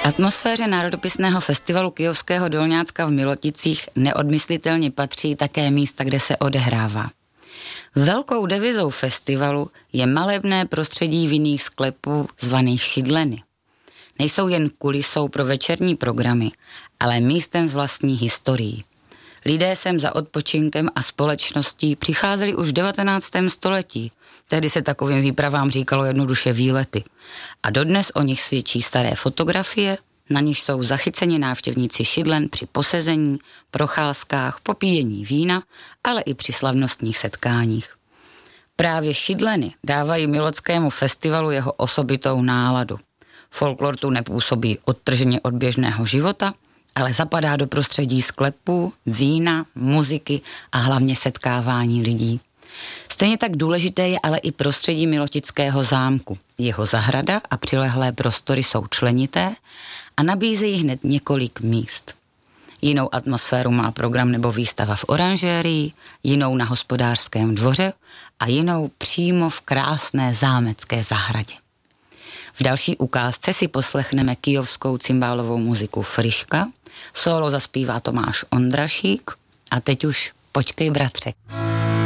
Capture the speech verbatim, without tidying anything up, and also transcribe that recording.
atmosféře národopisného festivalu Kyjovského Dolňácka v Miloticích neodmyslitelně patří také místa, kde se odehrává. Velkou devizou festivalu je malebné prostředí vinných sklepů zvaných šidleny. Nejsou jen kulisou pro večerní programy, ale místem s vlastní historií. Lidé sem za odpočinkem a společností přicházeli už v devatenáctém století. Tehdy se takovým výpravám říkalo jednoduše výlety. A dodnes o nich svědčí staré fotografie, na nich jsou zachyceni návštěvníci šidlen při posezení, procházkách, popíjení vína, ale i při slavnostních setkáních. Právě šidleny dávají Milockému festivalu jeho osobitou náladu. Folklor tu nepůsobí odtrženě od běžného života, ale zapadá do prostředí sklepů, vína, muziky a hlavně setkávání lidí. Stejně tak důležité je ale i prostředí Milotického zámku. Jeho zahrada a přilehlé prostory jsou členité a nabízejí hned několik míst. Jinou atmosféru má program nebo výstava v oranžérii, jinou na hospodářském dvoře a jinou přímo v krásné zámecké zahradě. V další ukázce si poslechneme kyjovskou cymbálovou muziku Friška, sólo zaspívá Tomáš Ondrašík a teď už Počkej bratře.